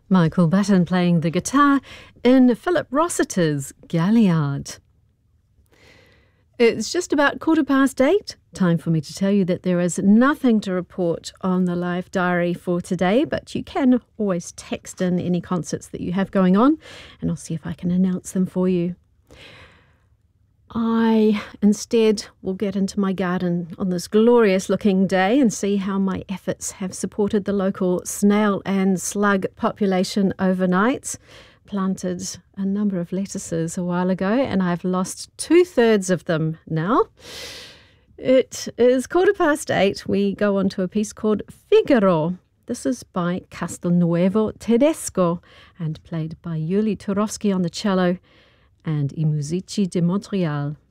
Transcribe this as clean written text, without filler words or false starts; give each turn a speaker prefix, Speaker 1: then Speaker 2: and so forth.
Speaker 1: Michael Button playing the guitar in Philip Rossiter's Galliard. It's just about 8:15. Time for me to tell you that there is nothing to report on the live diary for today, but you can always text in any concerts that you have going on, and I'll see if I can announce them for you. I instead will get into my garden on this glorious looking day and see how my efforts have supported the local snail and slug population overnight. Planted a number of lettuces a while ago and I've lost 2/3 of them now. It is 8:15. We go on to a piece called Figaro. This is by Castelnuovo Tedesco and played by Yuli Turovsky on the cello and I Musici di Montreal.